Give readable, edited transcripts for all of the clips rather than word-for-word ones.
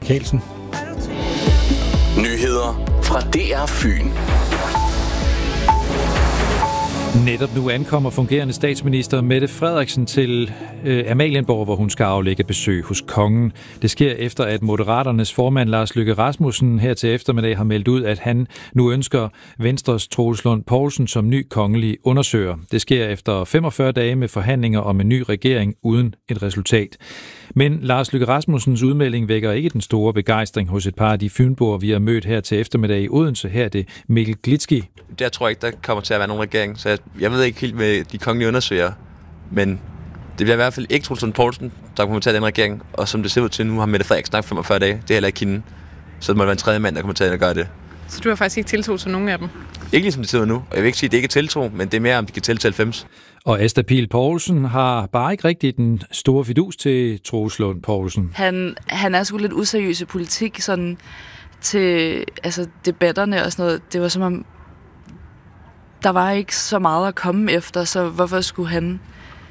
Michaelsen. Nyheder fra DR Fyn. Netop nu ankommer fungerende statsminister Mette Frederiksen til Amalienborg, hvor hun skal aflægge besøg hos kongen. Det sker efter, at Moderaternes formand Lars Løkke Rasmussen her til eftermiddag har meldt ud, at han nu ønsker Venstres Troels Lund Poulsen som ny kongelig undersøger. Det sker efter 45 dage med forhandlinger om en ny regering uden et resultat. Men Lars Løkke Rasmussens udmelding vækker ikke den store begejstring hos et par af de fynboer, vi har mødt her til eftermiddag i Odense. Her er det Mikkel Glitski. Der tror jeg ikke, der kommer til at være nogen regering, så jeg ved ikke helt med de kongelige undersøgere, men det bliver i hvert fald ikke Troels Lund Poulsen, der kommer til at den regering, og som det ser ud til nu, har Mette Frederiksen snakket 45 dage, det er heller ikke hende, så det må være en tredje mand, der kommer til at gøre det. Så du har faktisk ikke tiltro til nogen af dem? Ikke ligesom det sidder nu, og jeg vil ikke sige, at det ikke er tiltro, men det er mere, om de kan tælle til 90. Og Asta Pihl Poulsen har bare ikke rigtig den store fidus til Troels Lund Poulsen. Han er sgu lidt useriøs i politik, sådan til debatterne og sådan noget. Det var som om, der var ikke så meget at komme efter, så hvorfor skulle han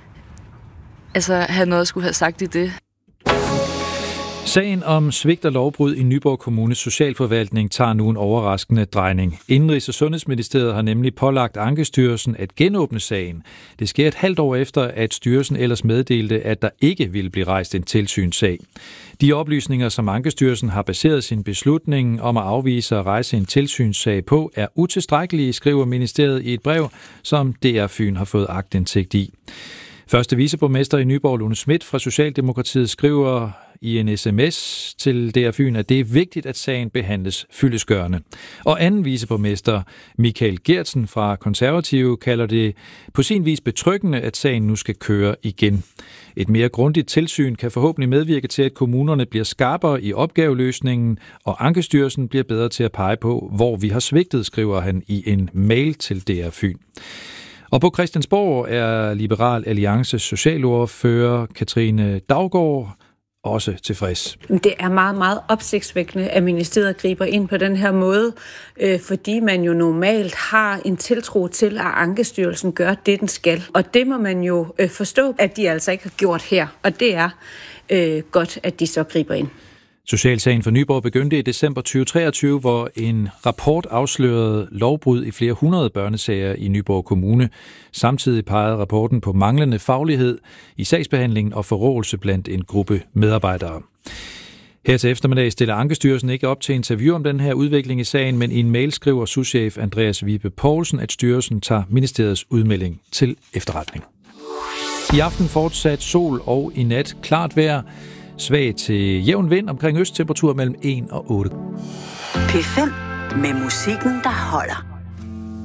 have noget at skulle have sagt i det? Sagen om svigt og lovbrud i Nyborg Kommunes socialforvaltning tager nu en overraskende drejning. Indenrigs- og Sundhedsministeriet har nemlig pålagt Ankestyrelsen at genåbne sagen. Det sker et halvt år efter, at styrelsen ellers meddelte, at der ikke ville blive rejst en tilsynssag. De oplysninger, som Ankestyrelsen har baseret sin beslutning om at afvise at rejse en tilsynssag på, er utilstrækkelige, skriver ministeriet i et brev, som DR Fyn har fået aktindsigt i. Første viceborgmester i Nyborg, Lone Schmidt fra Socialdemokratiet, skriver i en sms til DR Fyn, at det er vigtigt, at sagen behandles fyldestgørende. Og anden viceborgmester, Michael Geertsen fra Konservative, kalder det på sin vis betryggende, at sagen nu skal køre igen. Et mere grundigt tilsyn kan forhåbentlig medvirke til, at kommunerne bliver skarpere i opgaveløsningen, og Ankestyrelsen bliver bedre til at pege på, hvor vi har svigtet, skriver han i en mail til DR Fyn. Og på Christiansborg er Liberal Alliances socialordfører Katrine Daugaard også tilfreds. Det er meget, meget opsigtsvækkende, at ministeriet griber ind på den her måde, fordi man jo normalt har en tiltro til, at Ankestyrelsen gør det, den skal. Og det må man jo forstå, at de altså ikke har gjort her. Og det er godt, at de så griber ind. Socialsagen for Nyborg begyndte i december 2023, hvor en rapport afslørede lovbrud i flere hundrede børnesager i Nyborg Kommune. Samtidig pegede rapporten på manglende faglighed i sagsbehandlingen og forrådelse blandt en gruppe medarbejdere. Her til eftermiddag stiller Ankestyrelsen ikke op til interview om den her udvikling i sagen, men i en mail skriver souschef Andreas Vibe Poulsen, at styrelsen tager ministeriets udmelding til efterretning. I aften fortsat sol og i nat klart vejr. Svag til jævn vind omkring østtemperatur mellem 1 og 8. P5 med musikken, der holder.